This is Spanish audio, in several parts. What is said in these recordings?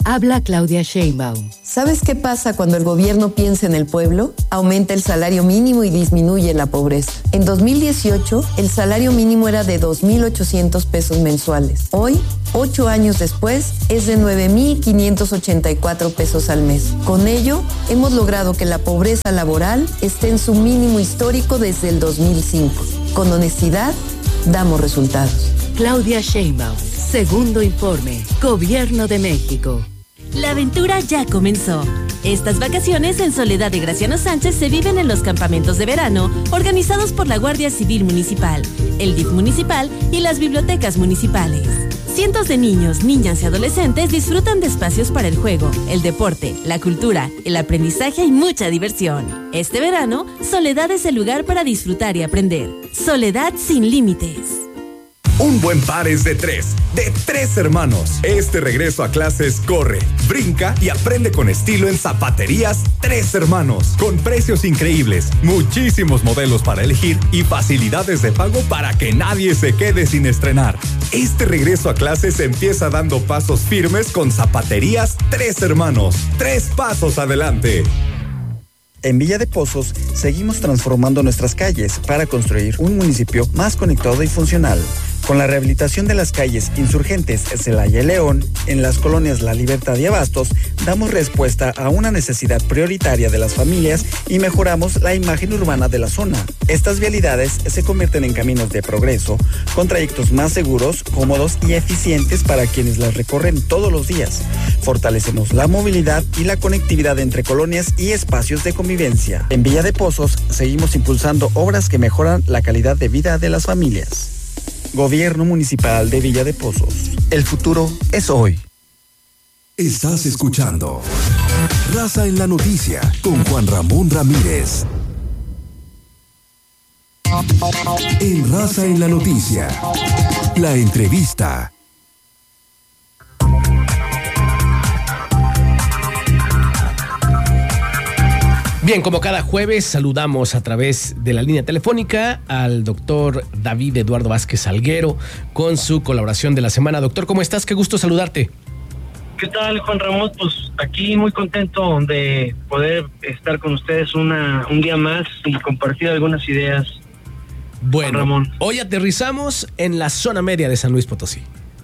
Habla Claudia Sheinbaum. ¿Sabes qué pasa cuando el gobierno piensa en el pueblo? Aumenta el salario mínimo y disminuye la pobreza. En 2018, el salario mínimo era de 2,800 pesos mensuales. Hoy, 8 años después, es de 9,584 pesos al mes. Con ello, hemos logrado que la pobreza laboral esté en su mínimo histórico desde el 2005. Con honestidad, damos resultados. Claudia Sheinbaum, segundo informe, Gobierno de México. La aventura ya comenzó. Estas vacaciones en Soledad de Graciano Sánchez se viven en los campamentos de verano organizados por la Guardia Civil Municipal, el DIF municipal y las bibliotecas municipales. Cientos de niños, niñas y adolescentes disfrutan de espacios para el juego, el deporte, la cultura, el aprendizaje y mucha diversión. Este verano, Soledad es el lugar para disfrutar y aprender. Soledad sin límites. Un buen par es de tres hermanos. Este regreso a clases corre, brinca y aprende con estilo en Zapaterías Tres Hermanos. Con precios increíbles, muchísimos modelos para elegir y facilidades de pago para que nadie se quede sin estrenar. Este regreso a clases empieza dando pasos firmes con Zapaterías Tres Hermanos. 3 pasos adelante. En Villa de Pozos, seguimos transformando nuestras calles para construir un municipio más conectado y funcional. Con la rehabilitación de las calles Insurgentes, Celaya y León, en las colonias La Libertad y Abastos, damos respuesta a una necesidad prioritaria de las familias y mejoramos la imagen urbana de la zona. Estas vialidades se convierten en caminos de progreso, con trayectos más seguros, cómodos y eficientes para quienes las recorren todos los días. Fortalecemos la movilidad y la conectividad entre colonias y espacios de convivencia. En Villa de Pozos, seguimos impulsando obras que mejoran la calidad de vida de las familias. Gobierno Municipal de Villa de Pozos. El futuro es hoy. Estás escuchando Raza en la Noticia con Juan Ramón Ramírez. En Raza en la Noticia, la entrevista. Bien, como cada jueves, saludamos a través de la línea telefónica al doctor David Eduardo Vázquez Salguero con su colaboración de la semana. Doctor, ¿cómo estás? Qué gusto saludarte. ¿Qué tal, Juan Ramón? Pues aquí muy contento de poder estar con ustedes un día más y compartir algunas ideas. Bueno, Juan Ramón, hoy aterrizamos en la zona media de San Luis Potosí.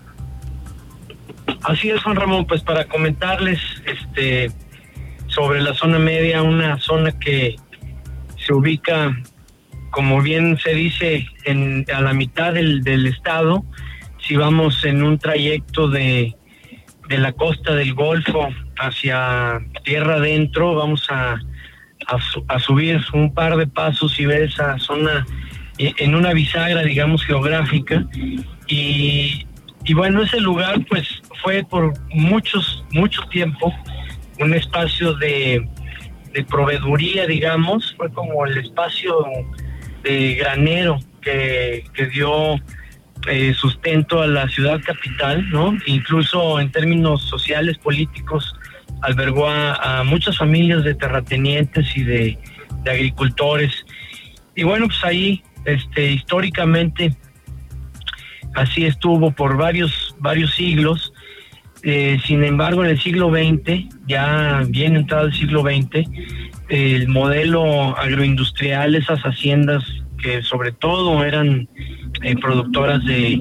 Así es, Juan Ramón, pues para comentarles sobre la zona media, una zona que se ubica, como bien se dice, a la mitad del estado. Si vamos en un trayecto de la costa del Golfo hacia tierra adentro, vamos a subir un par de pasos y ver esa zona en una bisagra, digamos, geográfica. Y bueno, ese lugar pues fue por mucho tiempo un espacio de proveeduría, digamos. Fue como el espacio de granero que dio sustento a la ciudad capital, ¿no? Incluso en términos sociales, políticos, albergó a muchas familias de terratenientes y de agricultores. Y bueno, pues ahí históricamente así estuvo por varios siglos. Sin embargo, en el siglo XX, ya bien entrado el siglo XX, el modelo agroindustrial, esas haciendas que sobre todo eran productoras de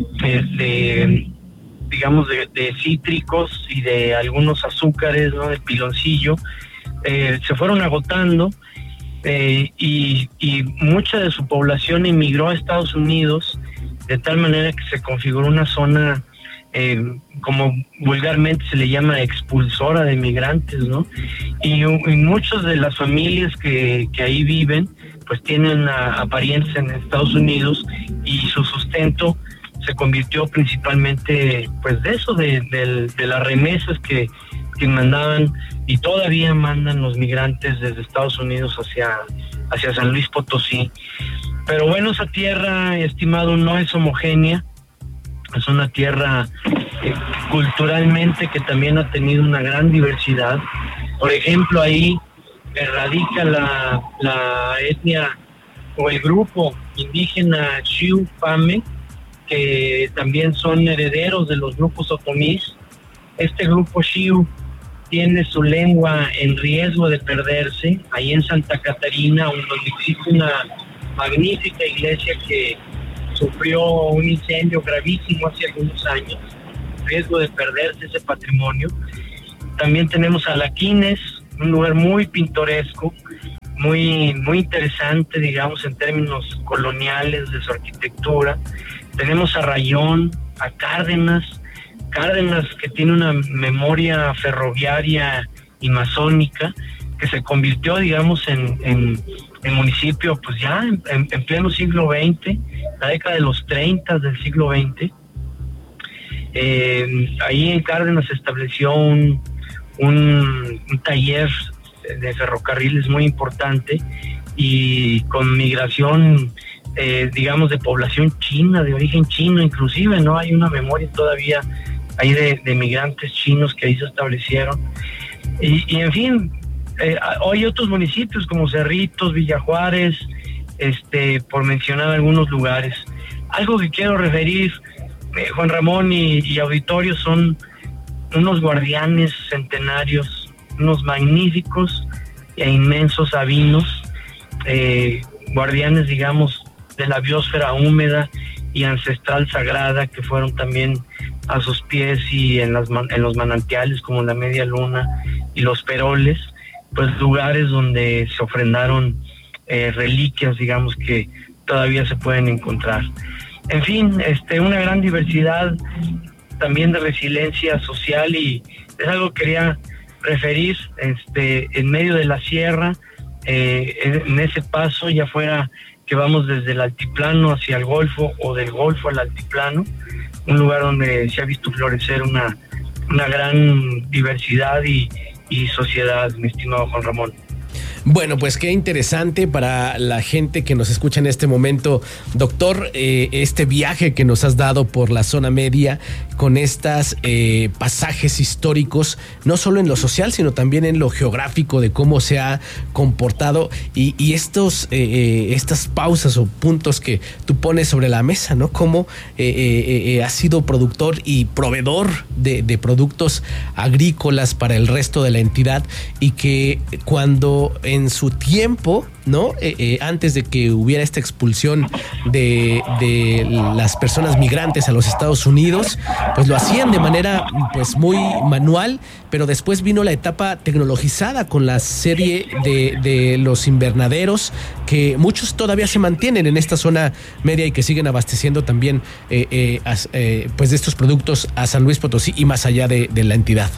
cítricos y de algunos azúcares, ¿no?, de piloncillo, se fueron agotando, y mucha de su población emigró a Estados Unidos, de tal manera que se configuró una zona como vulgarmente se le llama expulsora de migrantes, ¿no? Y muchas de las familias que ahí viven pues tienen a parientes en Estados Unidos, y su sustento se convirtió principalmente pues de eso, de las remesas que mandaban y todavía mandan los migrantes desde Estados Unidos hacia San Luis Potosí. Pero bueno, esa tierra, estimado, no es homogénea. Es una tierra culturalmente que también ha tenido una gran diversidad. Por ejemplo, ahí radica la etnia o el grupo indígena Xiu Pame, que también son herederos de los grupos otomís, Este grupo Xiu tiene su lengua en riesgo de perderse, ahí en Santa Catarina, donde existe una magnífica iglesia que sufrió un incendio gravísimo hace algunos años, riesgo de perderse ese patrimonio. También tenemos a Laquines, un lugar muy pintoresco, muy interesante, digamos, en términos coloniales de su arquitectura. Tenemos a Rayón, a Cárdenas que tiene una memoria ferroviaria y masónica, que se convirtió, digamos, en municipio, pues ya en pleno siglo XX, la década de los 30 del siglo XX. Ahí en Cárdenas se estableció un taller de ferrocarriles muy importante, y con migración, digamos, de población china, de origen chino inclusive, ¿no? Hay una memoria todavía ahí de migrantes chinos que ahí se establecieron. Y en fin, hay otros municipios como Cerritos, Villa Juárez, por mencionar algunos lugares. Algo que quiero referir, Juan Ramón y auditorio, son unos guardianes centenarios, unos magníficos e inmensos sabinos, guardianes, digamos, de la biosfera húmeda y ancestral sagrada, que fueron también a sus pies y en los manantiales como la Media Luna y los Peroles, pues lugares donde se ofrendaron reliquias, digamos, que todavía se pueden encontrar. En fin, una gran diversidad también de resiliencia social, y es algo que quería referir, en medio de la sierra, en ese paso, ya fuera que vamos desde el altiplano hacia el Golfo o del Golfo al altiplano, un lugar donde se ha visto florecer una gran diversidad y sociedad, mi estimado Juan Ramón. Bueno, pues qué interesante para la gente que nos escucha en este momento, doctor, este viaje que nos has dado por la zona media con estos pasajes históricos, no solo en lo social, sino también en lo geográfico, de cómo se ha comportado y estas pausas o puntos que tú pones sobre la mesa, ¿no? Cómo has sido productor y proveedor de productos agrícolas para el resto de la entidad, y que cuando en su tiempo, ¿no? Antes de que hubiera esta expulsión de las personas migrantes a los Estados Unidos, pues lo hacían de manera pues muy manual, pero después vino la etapa tecnologizada con la serie de los invernaderos, que muchos todavía se mantienen en esta zona media y que siguen abasteciendo también pues de estos productos a San Luis Potosí y más allá de la entidad.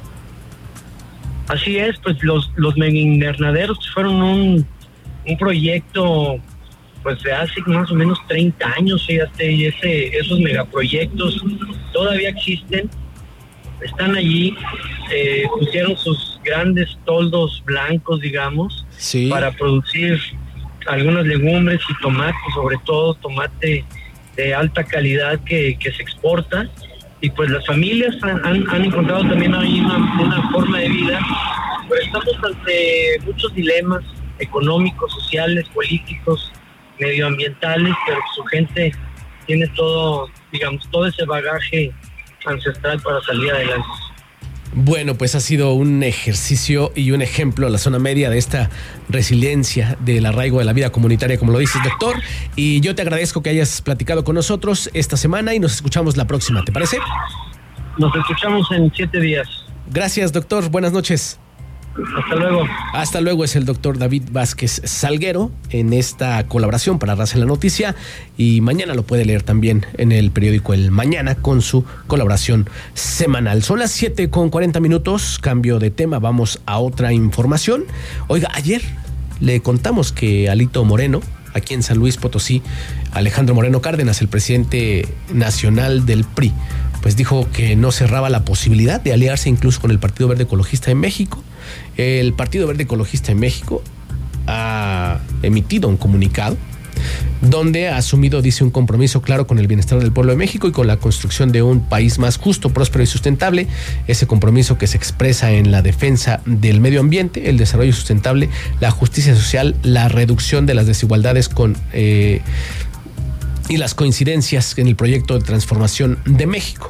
Así es, pues los mega invernaderos fueron un proyecto pues de hace más o menos 30 años, fíjate, y esos megaproyectos todavía existen, están allí, pusieron sus grandes toldos blancos, digamos, sí, para producir algunas legumbres y tomates, sobre todo tomate de alta calidad que se exporta. Y pues las familias han encontrado también ahí una forma de vida, pero estamos ante muchos dilemas económicos, sociales, políticos, medioambientales, pero su gente tiene todo, digamos, todo ese bagaje ancestral para salir adelante. Bueno, pues ha sido un ejercicio y un ejemplo a la zona media de esta resiliencia del arraigo de la vida comunitaria, como lo dices, doctor. Y yo te agradezco que hayas platicado con nosotros esta semana y nos escuchamos la próxima, ¿te parece? Nos escuchamos en 7 días. Gracias, doctor. Buenas noches. Hasta luego. Hasta luego, es el doctor David Vázquez Salguero en esta colaboración para Raza en la Noticia, y mañana lo puede leer también en el periódico El Mañana con su colaboración semanal. Son las 7:40, cambio de tema, vamos a otra información. Oiga, ayer le contamos que Alito Moreno, aquí en San Luis Potosí, Alejandro Moreno Cárdenas, el presidente nacional del PRI, pues dijo que no cerraba la posibilidad de aliarse incluso con el Partido Verde Ecologista de México. El Partido Verde Ecologista de México ha emitido un comunicado donde ha asumido, dice, un compromiso claro con el bienestar del pueblo de México y con la construcción de un país más justo, próspero y sustentable. Ese compromiso que se expresa en la defensa del medio ambiente, el desarrollo sustentable, la justicia social, la reducción de las desigualdades y las coincidencias en el proyecto de transformación de México.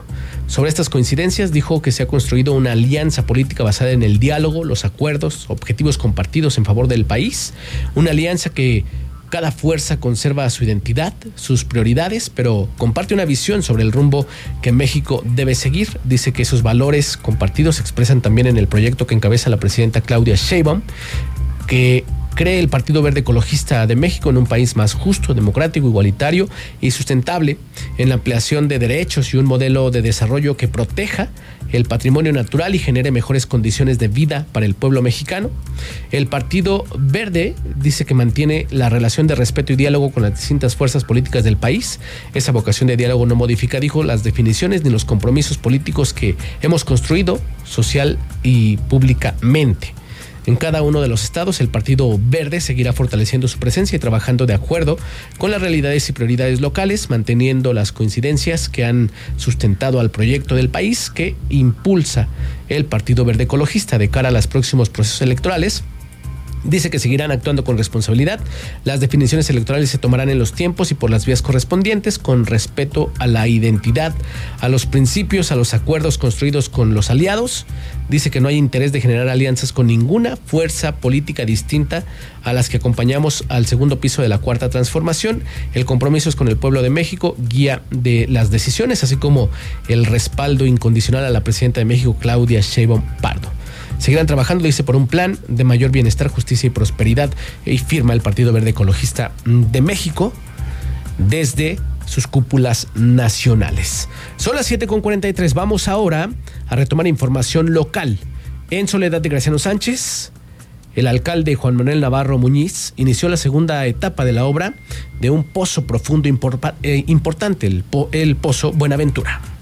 Sobre estas coincidencias, dijo que se ha construido una alianza política basada en el diálogo, los acuerdos, objetivos compartidos en favor del país, una alianza que cada fuerza conserva su identidad, sus prioridades, pero comparte una visión sobre el rumbo que México debe seguir. Dice que esos valores compartidos se expresan también en el proyecto que encabeza la presidenta Claudia Sheinbaum, que cree el Partido Verde Ecologista de México en un país más justo, democrático, igualitario y sustentable, en la ampliación de derechos y un modelo de desarrollo que proteja el patrimonio natural y genere mejores condiciones de vida para el pueblo mexicano. El Partido Verde dice que mantiene la relación de respeto y diálogo con las distintas fuerzas políticas del país. Esa vocación de diálogo no modifica, dijo, las definiciones ni los compromisos políticos que hemos construido social y públicamente. En cada uno de los estados, el Partido Verde seguirá fortaleciendo su presencia y trabajando de acuerdo con las realidades y prioridades locales, manteniendo las coincidencias que han sustentado al proyecto del país que impulsa el Partido Verde Ecologista de cara a los próximos procesos electorales. Dice que seguirán actuando con responsabilidad. Las definiciones electorales se tomarán en los tiempos y por las vías correspondientes, con respeto a la identidad, a los principios, a los acuerdos construidos con los aliados. Dice que no hay interés de generar alianzas con ninguna fuerza política distinta a las que acompañamos al segundo piso de la Cuarta Transformación. El compromiso es con el pueblo de México, guía de las decisiones, así como el respaldo incondicional a la presidenta de México, Claudia Sheinbaum Pardo. Seguirán trabajando, dice, por un plan de mayor bienestar, justicia y prosperidad, y firma el Partido Verde Ecologista de México desde sus cúpulas nacionales. Son las 7:43. Vamos ahora a retomar información local. En Soledad de Graciano Sánchez, el alcalde Juan Manuel Navarro Muñiz inició la segunda etapa de la obra de un pozo profundo importante, el Pozo Buenaventura.